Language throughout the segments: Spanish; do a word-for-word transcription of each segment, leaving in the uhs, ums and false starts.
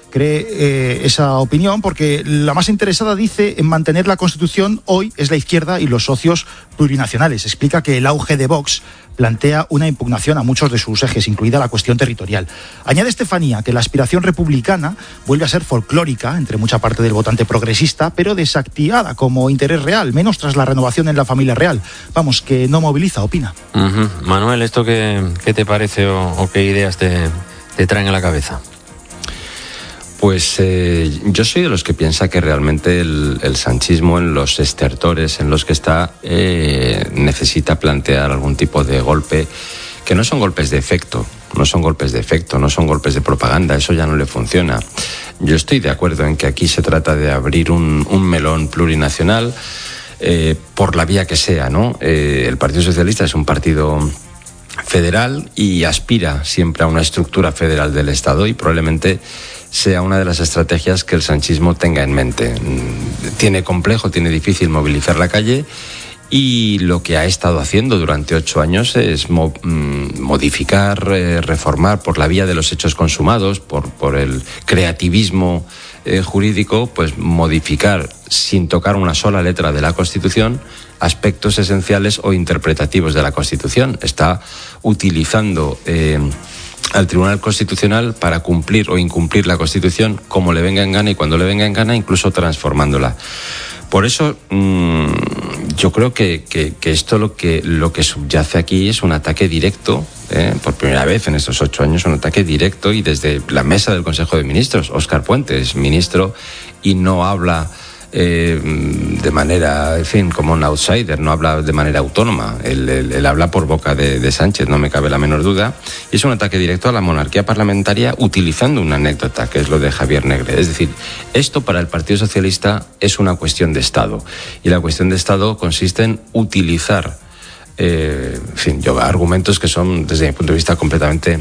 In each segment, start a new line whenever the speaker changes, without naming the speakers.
cree eh, esa opinión porque la más interesada dice en mantener la Constitución hoy es la izquierda y los socios plurinacionales. Explica que el auge de Vox plantea una impugnación a muchos de sus ejes, incluida la cuestión territorial. Añade Estefanía que la aspiración republicana vuelve a ser folclórica entre mucha parte del votante progresista, pero desactivada como interés real, menos tras la renovación en la familia real. Vamos, que no moviliza, opina.
Uh-huh. Manuel, ¿esto qué, qué te parece o, o qué ideas te, te traen a la cabeza?
Pues eh, yo soy de los que piensa que realmente el, el sanchismo en los estertores en los que está eh, necesita plantear algún tipo de golpe, que no son golpes de efecto, no son golpes de efecto, no son golpes de propaganda, eso ya no le funciona. Yo estoy de acuerdo en que aquí se trata de abrir un, un melón plurinacional eh, por la vía que sea, ¿no? Eh, el Partido Socialista es un partido federal y aspira siempre a una estructura federal del Estado y probablemente sea una de las estrategias que el sanchismo tenga en mente. Tiene complejo, tiene difícil movilizar la calle y lo que ha estado haciendo durante ocho años es mo- modificar, eh, reformar por la vía de los hechos consumados, por, por el creativismo eh, jurídico, pues modificar sin tocar una sola letra de la Constitución aspectos esenciales o interpretativos de la Constitución. Está utilizando Eh, al Tribunal Constitucional para cumplir o incumplir la Constitución como le venga en gana y cuando le venga en gana, incluso transformándola. Por eso mmm, yo creo que, que, que esto lo que, lo que subyace aquí es un ataque directo, eh, por primera vez en estos ocho años, un ataque directo y desde la mesa del Consejo de Ministros. Óscar Puente es ministro y no habla Eh, de manera, en fin, como un outsider, no habla de manera autónoma, él, él, él habla por boca de, de Sánchez, no me cabe la menor duda, y es un ataque directo a la monarquía parlamentaria utilizando una anécdota, que es lo de Javier Negre. Es decir, esto para el Partido Socialista es una cuestión de Estado, y la cuestión de Estado consiste en utilizar, eh, en fin, yo, argumentos que son, desde mi punto de vista, completamente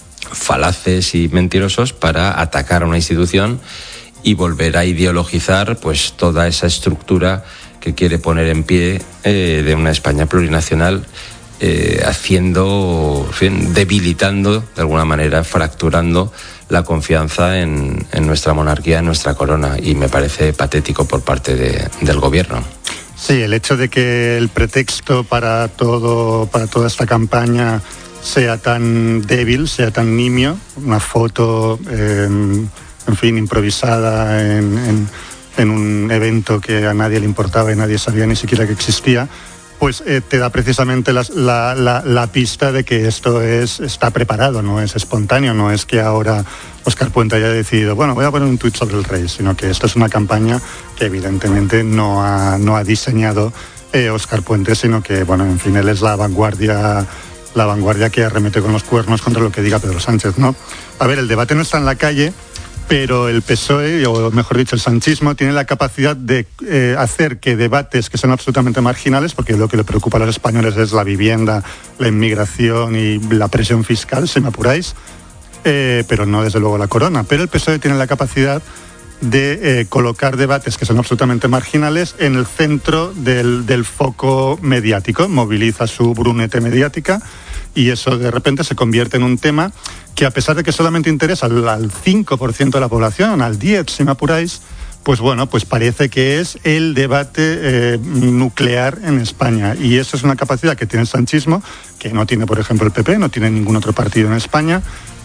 falaces y mentirosos para atacar a una institución y volver a ideologizar pues toda esa estructura que quiere poner en pie eh, de una España plurinacional, eh, haciendo, en fin, debilitando de alguna manera, fracturando la confianza en, en nuestra monarquía, en nuestra corona, y me parece patético por parte de, del gobierno.
Sí, el hecho de que el pretexto para todo, para toda esta campaña sea tan débil, sea tan nimio, una foto eh, en fin, improvisada en, en, en un evento que a nadie le importaba y nadie sabía ni siquiera que existía, pues eh, te da precisamente la, la, la, la pista de que esto es, está preparado, no es espontáneo, no es que ahora Óscar Puente haya decidido, bueno, voy a poner un tuit sobre el rey, sino que esto es una campaña que evidentemente no ha, no ha diseñado eh, Óscar Puente, sino que, bueno, en fin, él es la vanguardia, la vanguardia que arremete con los cuernos contra lo que diga Pedro Sánchez, ¿no? A ver, el debate no está en la calle, pero el P S O E, o mejor dicho, el sanchismo, tiene la capacidad de eh, hacer que debates que son absolutamente marginales, porque lo que le preocupa a los españoles es la vivienda, la inmigración y la presión fiscal, si me apuráis, eh, pero no desde luego la corona. Pero el P S O E tiene la capacidad de eh, colocar debates que son absolutamente marginales en el centro del, del foco mediático, moviliza su brunete mediática y eso de repente se convierte en un tema que, a pesar de que solamente interesa al, al cinco por ciento de la población, al diez por ciento si me apuráis, pues bueno, pues parece que es el debate eh, nuclear en España. Y eso es una capacidad que tiene el sanchismo, que no tiene, por ejemplo, el P P, no tiene ningún otro partido en España,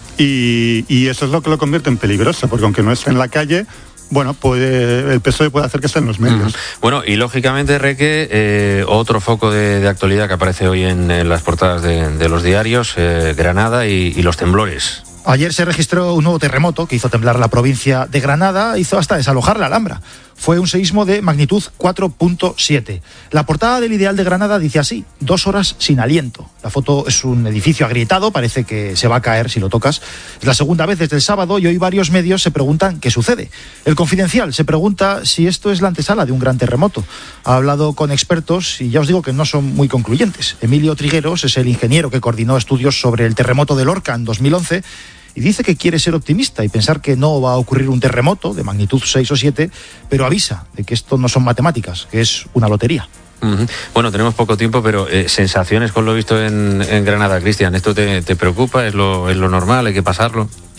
y, y eso es lo que lo convierte en peligroso, porque aunque no esté en la calle, bueno, puede, el P S O E puede hacer que esté en los medios.
Uh-huh. Bueno, y lógicamente, Reque, eh, otro foco de, de actualidad que aparece hoy en, en las portadas de, de los diarios, eh, Granada y, y los temblores.
Ayer se registró un nuevo terremoto que hizo temblar la provincia de Granada, hizo hasta desalojar la Alhambra. Fue un seísmo de magnitud cuatro punto siete. La portada del Ideal de Granada dice así: dos horas sin aliento. La foto es un edificio agrietado, parece que se va a caer si lo tocas. Es la segunda vez desde el sábado y hoy varios medios se preguntan qué sucede. El Confidencial se pregunta si esto es la antesala de un gran terremoto. Ha hablado con expertos y ya os digo que no son muy concluyentes. Emilio Trigueros es el ingeniero que coordinó estudios sobre el terremoto de Lorca en dos mil once y dice que quiere ser optimista y pensar que no va a ocurrir un terremoto de magnitud seis o siete, pero avisa de que esto no son matemáticas, que es una lotería.
Uh-huh. Bueno, tenemos poco tiempo, pero eh, sensaciones con lo visto en, en Granada, Cristian. ¿Esto te, te preocupa? ¿Es lo, ¿Es lo normal? ¿Hay que pasarlo?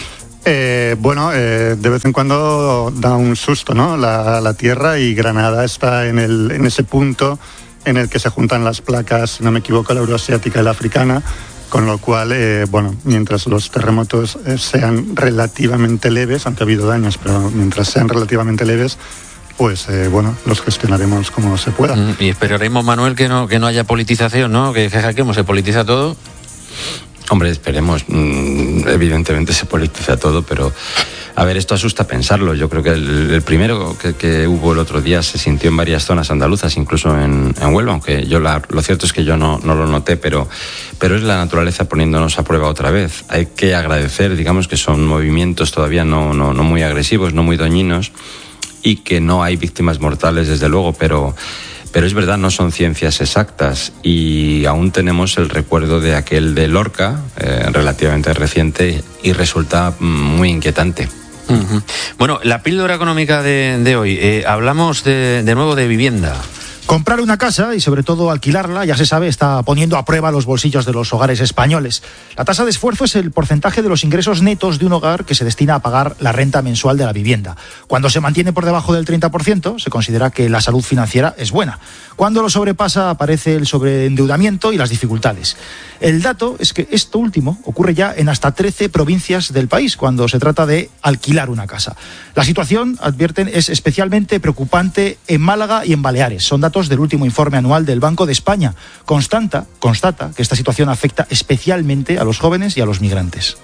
Eh, bueno, eh, de vez en cuando da un susto, ¿no? La, la Tierra, y Granada está en, el, en ese punto en el que se juntan las placas, si no me equivoco, la euroasiática y la africana, con lo cual, eh, bueno, mientras los terremotos eh, sean relativamente leves, aunque ha habido daños, pero mientras sean relativamente leves, pues eh, bueno, los gestionaremos como se pueda.
Mm, y esperaremos, Manuel, que no, que no haya politización, ¿no? Que, que, que se politiza todo.
Hombre, esperemos. Evidentemente se politiza todo, pero a ver, esto asusta pensarlo. Yo creo que el, el primero que, que hubo el otro día se sintió en varias zonas andaluzas, incluso en, en Huelva, aunque yo la, lo cierto es que yo no, no lo noté, pero, pero es la naturaleza poniéndonos a prueba otra vez. Hay que agradecer, digamos, que son movimientos todavía no, no, no muy agresivos, no muy dañinos, y que no hay víctimas mortales, desde luego, pero... Pero es verdad, no son ciencias exactas, y aún tenemos el recuerdo de aquel de Lorca, eh, relativamente reciente, y resulta muy inquietante.
Uh-huh. Bueno, la píldora económica de, de hoy, eh, hablamos de, de nuevo de vivienda.
Comprar una casa y sobre todo alquilarla, ya se sabe, está poniendo a prueba los bolsillos de los hogares españoles. La tasa de esfuerzo es el porcentaje de los ingresos netos de un hogar que se destina a pagar la renta mensual de la vivienda. Cuando se mantiene por debajo del treinta por ciento, se considera que la salud financiera es buena. Cuando lo sobrepasa, aparece el sobreendeudamiento y las dificultades. El dato es que esto último ocurre ya en hasta trece provincias del país cuando se trata de alquilar una casa. La situación, advierten, es especialmente preocupante en Málaga y en Baleares. Son datos del último informe anual del Banco de España. Constata, constata que esta situación afecta especialmente a los jóvenes y a los migrantes.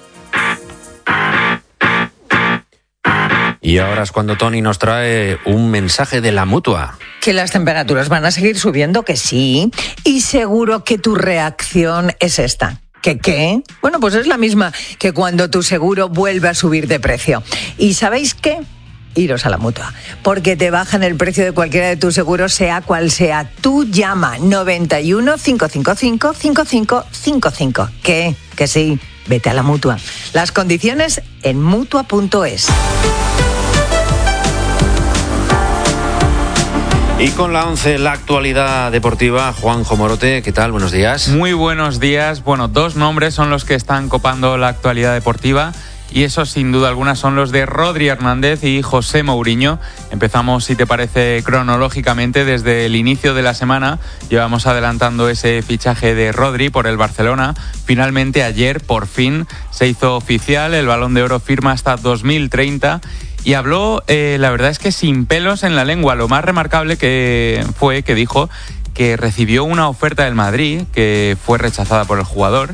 Y ahora es cuando Tony nos trae un mensaje de la Mutua.
Que las temperaturas van a seguir subiendo, que sí. Y seguro que tu reacción es esta. ¿Qué qué? Bueno, pues es la misma que cuando tu seguro vuelve a subir de precio. ¿Y sabéis qué? Iros a la Mutua, porque te bajan el precio de cualquiera de tus seguros, sea cual sea. Tú llama noventa y uno, cinco cinco cinco, cinco cinco cinco cinco. ¿Qué? Que sí, vete a la Mutua. Las condiciones en mutua punto es.
Y con la once, la actualidad deportiva, Juanjo Morote, ¿qué tal? Buenos días.
Muy buenos días. Bueno, dos nombres son los que están copando la actualidad deportiva, y esos sin duda alguna son los de Rodri Hernández y José Mourinho. Empezamos, si te parece, cronológicamente desde el inicio de la semana. Llevamos adelantando ese fichaje de Rodri por el Barcelona. Finalmente ayer, por fin, se hizo oficial. El Balón de Oro firma hasta dos mil treinta. Y habló, eh, la verdad es que sin pelos en la lengua. Lo más remarcable que fue que dijo que recibió una oferta del Madrid, que fue rechazada por el jugador,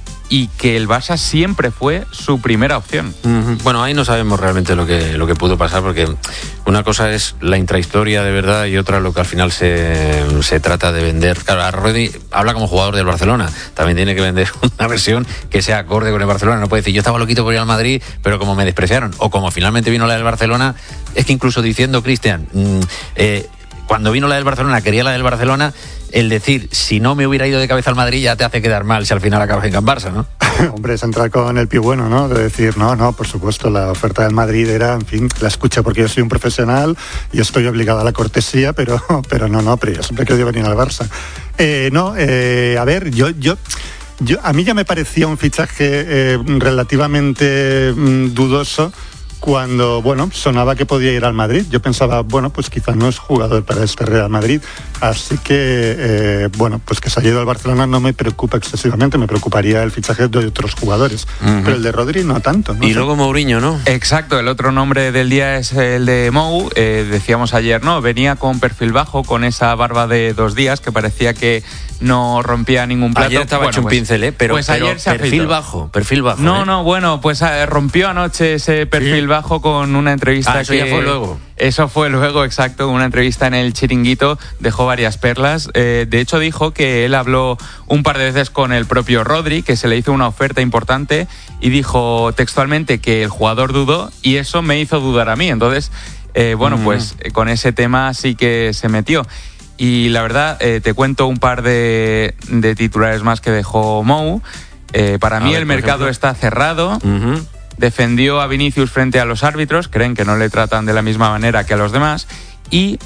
y que el Barça siempre fue su primera opción.
Uh-huh. Bueno, ahí no sabemos realmente lo que, lo que pudo pasar, porque una cosa es la intrahistoria de verdad y otra lo que al final se, se trata de vender. Claro, a Rodri habla como jugador del Barcelona, también tiene que vender una versión que sea acorde con el Barcelona. No puede decir, yo estaba loquito por ir al Madrid, pero como me despreciaron, o como finalmente vino la del Barcelona. Es que incluso diciendo, Cristian, mmm, eh, cuando vino la del Barcelona, quería la del Barcelona, el decir, si no me hubiera ido de cabeza al Madrid, ya te hace quedar mal si al final acabas en Can Barça, ¿no?
Hombre, es entrar con el pie bueno, ¿no? De decir, no, no, por supuesto, la oferta del Madrid era, en fin, la escucha porque yo soy un profesional y estoy obligado a la cortesía, pero, pero no, no, pero yo siempre he querido venir al Barça. Eh, no, eh, a ver, yo, yo, yo, a mí ya me parecía un fichaje eh, relativamente mm, dudoso cuando, bueno, sonaba que podía ir al Madrid. Yo pensaba, bueno, pues quizás no es jugador para este Real Madrid, así que, eh, bueno, pues que se haya ido al Barcelona no me preocupa excesivamente, me preocuparía el fichaje de otros jugadores, uh-huh. Pero el de Rodri no tanto, ¿no?
Y
sé.
Luego Mourinho, ¿no?
Exacto, el otro nombre del día es el de Mou, eh, decíamos ayer, ¿no? Venía con perfil bajo, con esa barba de dos días que parecía que no rompía ningún plato.
Ayer estaba
bueno,
hecho un
pues,
pincel, ¿eh? Pero,
pues
pero
ayer se
perfil
afeitó.
bajo, perfil bajo.
No,
¿eh?
no, bueno, pues eh, rompió anoche ese perfil
¿Sí?
bajo con una entrevista.
Ah, eso
que
ya fue luego.
Eso fue luego, exacto, una entrevista en el Chiringuito, dejó varias perlas. Eh, de hecho, dijo que él habló un par de veces con el propio Rodri, que se le hizo una oferta importante, y dijo textualmente que el jugador dudó, y eso me hizo dudar a mí. Entonces, eh, bueno, mm. pues eh, con ese tema sí que se metió. Y la verdad, eh, te cuento un par de, de titulares más que dejó Mou. Eh, para a mí ver, el mercado ejemplo. está cerrado. Uh-huh. Defendió a Vinicius frente a los árbitros, creen que no le tratan de la misma manera que a los demás, y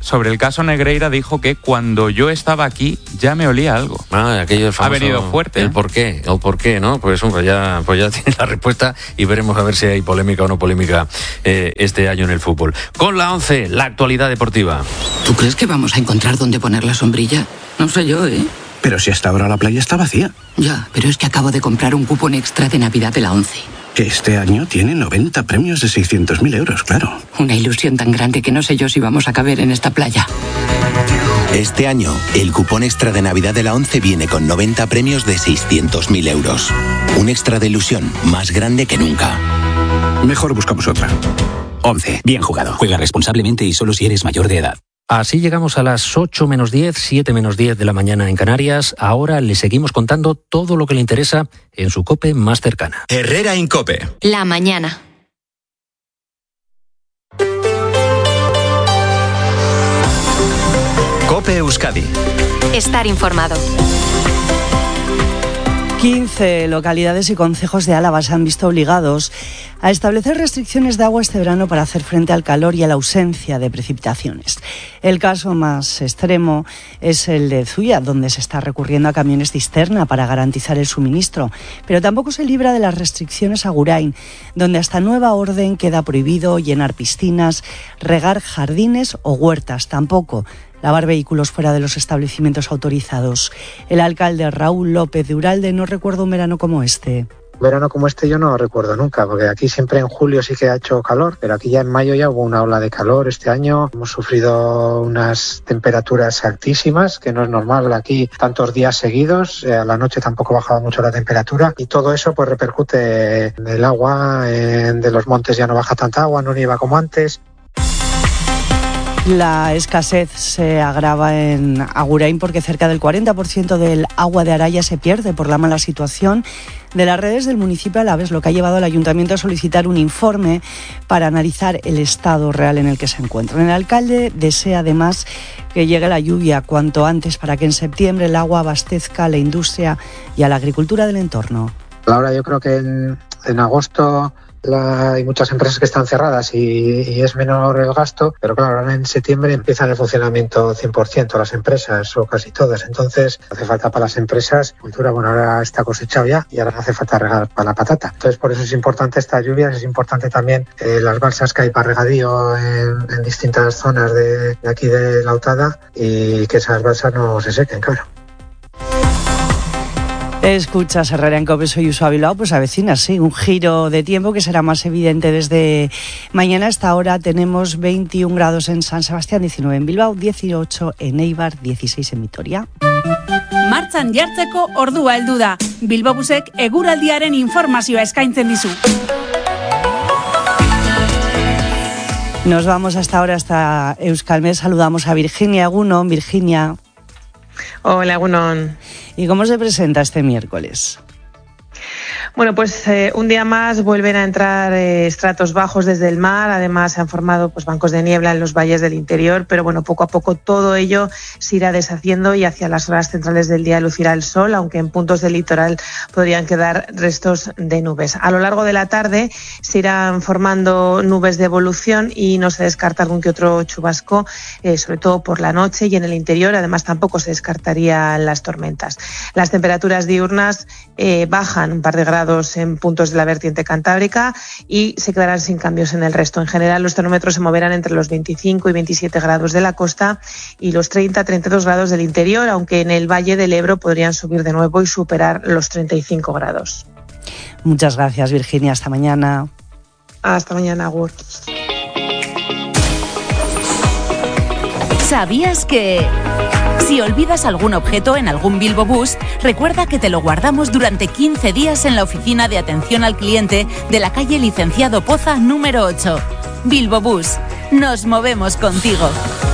sobre el caso Negreira dijo que cuando yo estaba aquí ya me olía algo.
Ah, aquello es famoso.
Ha venido fuerte.
El
¿eh?
por qué, el por qué, ¿no? Pues, hombre, ya, pues ya tiene la respuesta y veremos a ver si hay polémica o no polémica eh, este año en el fútbol. Con la once, la actualidad deportiva.
¿Tú crees que vamos a encontrar dónde poner la sombrilla? No sé yo, ¿eh?
Pero si hasta ahora la playa está vacía.
Ya, pero es que acabo de comprar un cupón extra de Navidad de la once.
Que este año tiene noventa premios de seiscientos mil euros, claro.
Una ilusión tan grande que no sé yo si vamos a caber en esta playa.
Este año, el cupón extra de Navidad de la once viene con noventa premios de seiscientos mil euros. Un extra de ilusión más grande que nunca.
Mejor buscamos otra.
once. Bien jugado. Juega responsablemente y solo si eres mayor de edad.
Así llegamos a las ocho menos diez, siete menos diez de la mañana en Canarias. Ahora le seguimos contando todo lo que le interesa en su COPE más cercana.
Herrera Incope.
La mañana.
COPE Euskadi.
Estar informado.
quince localidades y concejos de Álava se han visto obligados a establecer restricciones de agua este verano para hacer frente al calor y a la ausencia de precipitaciones. El caso más extremo es el de Zuia, donde se está recurriendo a camiones cisterna para garantizar el suministro. Pero tampoco se libra de las restricciones a Agurain, donde hasta nueva orden queda prohibido llenar piscinas, regar jardines o huertas. Tampoco lavar vehículos fuera de los establecimientos autorizados. El alcalde Raúl López de Uralde no recuerda un verano como este.
Verano como este yo no lo recuerdo nunca, porque aquí siempre en julio sí que ha hecho calor, pero aquí ya en mayo ya hubo una ola de calor este año. Hemos sufrido unas temperaturas altísimas, que no es normal aquí tantos días seguidos. A la noche tampoco bajaba mucho la temperatura y todo eso pues repercute en el agua, en de los montes ya no baja tanta agua, no nieva como antes.
La escasez se agrava en Agurain porque cerca del cuarenta por ciento del agua de Araya se pierde por la mala situación de las redes del municipio Alaves, lo que ha llevado al ayuntamiento a solicitar un informe para analizar el estado real en el que se encuentran. El alcalde desea además que llegue la lluvia cuanto antes para que en septiembre el agua abastezca a la industria y a la agricultura del entorno.
Ahora yo creo que en, en agosto La, hay muchas empresas que están cerradas y, y es menor el gasto, pero claro, ahora en septiembre empiezan el funcionamiento cien por ciento las empresas o casi todas, entonces hace falta para las empresas cultura, bueno, ahora está cosechado ya y ahora hace falta regar para la patata, entonces por eso es importante estas lluvias, es importante también eh, las balsas que hay para regadío en, en distintas zonas de, de aquí de la Lautada y que esas balsas no se sequen, claro.
Escuchas Herrera en COPE, soy Usual Bilbao, pues avecina, sí, un giro de tiempo que será más evidente desde mañana. Hasta ahora tenemos veintiún grados en San Sebastián, diecinueve en Bilbao, dieciocho en Eibar, dieciséis en Vitoria.
Martxan jartzeko ordua heldu da. Bilbobusek eguraldiaren informazioa eskaintzen dizu.
Nos vamos hasta ahora hasta Euskalmet. Saludamos a Virginia Egunon. Virginia.
Hola, Egunon.
¿Y cómo se presenta este miércoles?
Bueno, pues eh, un día más vuelven a entrar eh, estratos bajos desde el mar. Además, se han formado pues, bancos de niebla en los valles del interior. Pero bueno, poco a poco todo ello se irá deshaciendo y hacia las horas centrales del día lucirá el sol, aunque en puntos del litoral podrían quedar restos de nubes. A lo largo de la tarde se irán formando nubes de evolución y no se descarta algún que otro chubasco, eh, sobre todo por la noche y en el interior. Además, tampoco se descartarían las tormentas. Las temperaturas diurnas eh, bajan un par de grados en puntos de la vertiente cantábrica y se quedarán sin cambios en el resto. En general, los termómetros se moverán entre los veinticinco y veintisiete grados de la costa y los treinta a treinta y dos grados del interior, aunque en el Valle del Ebro podrían subir de nuevo y superar los treinta y cinco grados.
Muchas gracias, Virginia. Hasta mañana.
Hasta mañana, Agur.
¿Sabías que si olvidas algún objeto en algún Bilbo Bus, recuerda que te lo guardamos durante quince días en la oficina de atención al cliente de la calle Licenciado Poza número ocho? Bilbo Bus, nos movemos contigo.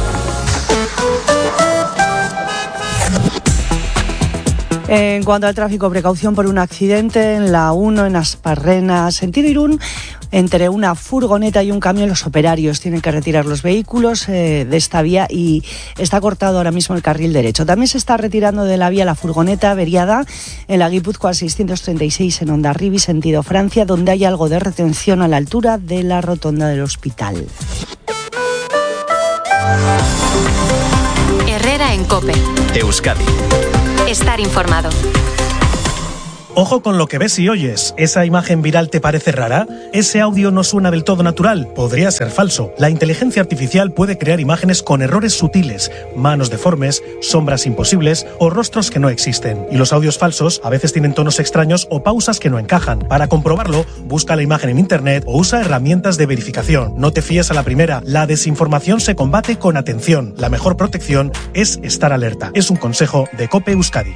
En cuanto al tráfico, precaución por un accidente en la uno en Asparrena, sentido Irún. Entre una furgoneta y un camión, los operarios tienen que retirar los vehículos eh, de esta vía y está cortado ahora mismo el carril derecho. También se está retirando de la vía la furgoneta averiada en la Guipúzcoa seiscientos treinta y seis en Hondarribia, sentido Francia, donde hay algo de retención a la altura de la rotonda del hospital.
Herrera en COPE.
Euskadi.
Estar informado.
Ojo con lo que ves y oyes. ¿Esa imagen viral te parece rara? ¿Ese audio no suena del todo natural? Podría ser falso. La inteligencia artificial puede crear imágenes con errores sutiles, manos deformes, sombras imposibles o rostros que no existen. Y los audios falsos a veces tienen tonos extraños o pausas que no encajan. Para comprobarlo, busca la imagen en internet o usa herramientas de verificación. No te fíes a la primera. La desinformación se combate con atención. La mejor protección es estar alerta. Es un consejo de COPE Euskadi.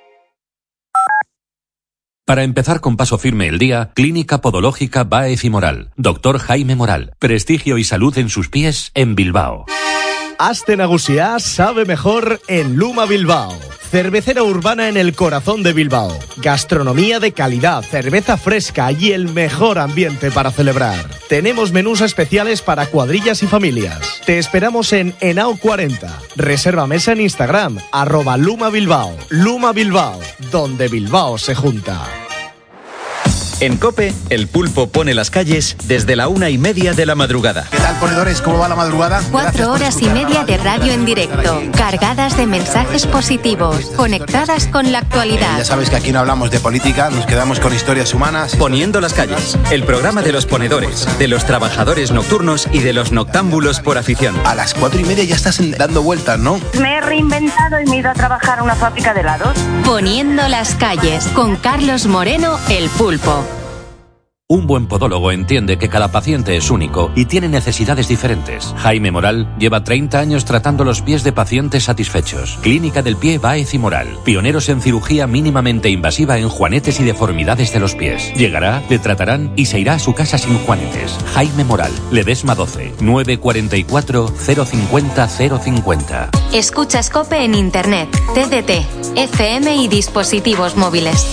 Para empezar con paso firme el día, Clínica Podológica Báez y Moral. Doctor Jaime Moral. Prestigio y salud en sus pies en Bilbao.
Aste Nagusia sabe mejor en Luma Bilbao. Cervecera urbana en el corazón de Bilbao. Gastronomía de calidad, cerveza fresca y el mejor ambiente para celebrar. Tenemos menús especiales para cuadrillas y familias. Te esperamos en Henao cuarenta. Reserva mesa en Instagram, arroba Luma Bilbao. Luma Bilbao, donde Bilbao se junta.
En COPE, el pulpo pone las calles desde la una y media de la madrugada.
¿Qué tal, ponedores? ¿Cómo va la madrugada?
Cuatro horas y media de radio en directo, cargadas de mensajes positivos, conectadas con la actualidad.
Ya sabes que aquí no hablamos de política, nos quedamos con historias humanas.
Poniendo las calles, el programa de los ponedores, de los trabajadores nocturnos y de los noctámbulos por afición.
A las cuatro y media ya estás dando vueltas, ¿no?
Me he reinventado y me he ido a trabajar a una fábrica de helados.
Poniendo las calles, con Carlos Moreno, el pulpo.
Un buen podólogo entiende que cada paciente es único y tiene necesidades diferentes. Jaime Moral lleva treinta años tratando los pies de pacientes satisfechos. Clínica del Pie Báez y Moral. Pioneros en cirugía mínimamente invasiva en juanetes y deformidades de los pies. Llegará, le tratarán y se irá a su casa sin juanetes. Jaime Moral. Ledesma doce, nueve cuarenta y cuatro, cero cincuenta, cero cincuenta.
Escuchas COPE en Internet, T D T, F M y dispositivos móviles.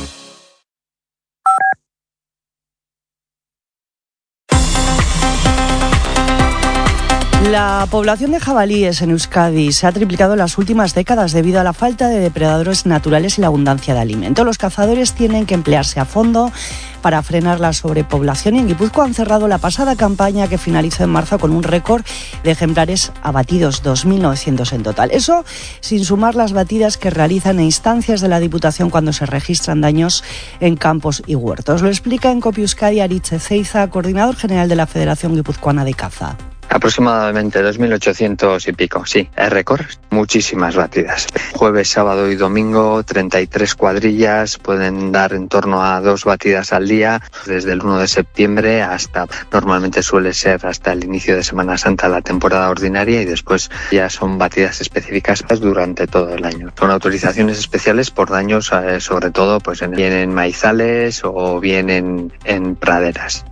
La población de jabalíes en Euskadi se ha triplicado en las últimas décadas debido a la falta de depredadores naturales y la abundancia de alimento. Los cazadores tienen que emplearse a fondo para frenar la sobrepoblación y en Guipúzcoa han cerrado la pasada campaña que finalizó en marzo con un récord de ejemplares abatidos, dos mil novecientos en total. Eso sin sumar las batidas que realizan en instancias de la Diputación cuando se registran daños en campos y huertos. Lo explica en COPE Euskadi Aritz Ezeiza, coordinador general de la Federación Guipuzcoana de Caza.
Aproximadamente dos mil ochocientos y pico, sí, es récord, muchísimas batidas. Jueves, sábado y domingo, treinta y tres cuadrillas, pueden dar en torno a dos batidas al día, desde el uno de septiembre hasta, normalmente suele ser hasta el inicio de Semana Santa, la temporada ordinaria, y después ya son batidas específicas durante todo el año. Son autorizaciones especiales por daños, eh, sobre todo pues en, bien en maizales o bien en, en praderas.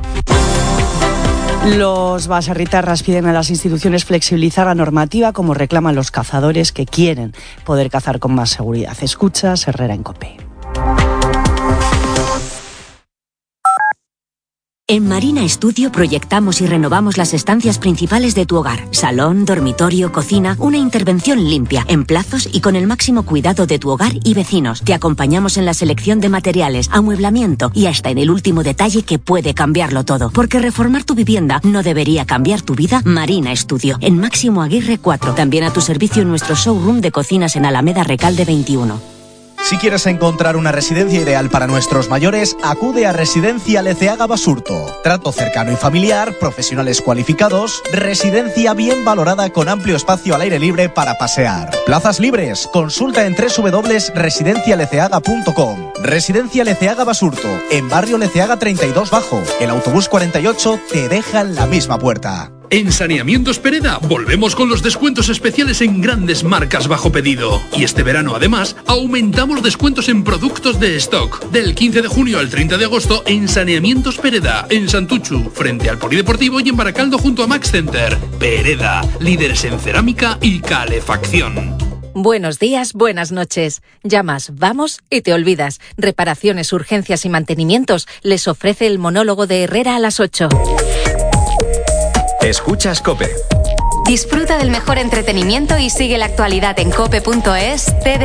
Los baserritarras piden a las instituciones flexibilizar la normativa como reclaman los cazadores que quieren poder cazar con más seguridad. Escuchas Herrera en COPE.
En Marina Studio proyectamos y renovamos las estancias principales de tu hogar. Salón, dormitorio, cocina, una intervención limpia, en plazos y con el máximo cuidado de tu hogar y vecinos. Te acompañamos en la selección de materiales, amueblamiento y hasta en el último detalle que puede cambiarlo todo. Porque reformar tu vivienda no debería cambiar tu vida. Marina Studio, en Máximo Aguirre cuatro. También a tu servicio en nuestro showroom de cocinas en Alameda Recalde veintiuno.
Si quieres encontrar una residencia ideal para nuestros mayores, acude a Residencia Leceaga Basurto. Trato cercano y familiar, profesionales cualificados, residencia bien valorada con amplio espacio al aire libre para pasear. Plazas libres, consulta en doble u doble u doble u punto residencia leceaga punto com. Residencia Leceaga Basurto, en barrio Leceaga treinta y dos Bajo. El autobús cuarenta y ocho te deja en la misma puerta.
En Saneamientos Pereda volvemos con los descuentos especiales en grandes marcas bajo pedido. Y este verano, además, aumentamos descuentos en productos de stock. Del quince de junio al treinta de agosto en Saneamientos Pereda, en Santuchu, frente al Polideportivo, y en Baracaldo junto a Max Center. Pereda, líderes en cerámica y calefacción.
Buenos días, buenas noches. Llamas, vamos y te olvidas. Reparaciones, urgencias y mantenimientos les ofrece el monólogo de Herrera a las ocho.
Escuchas COPE.
Disfruta del mejor entretenimiento y sigue la actualidad en cope punto es.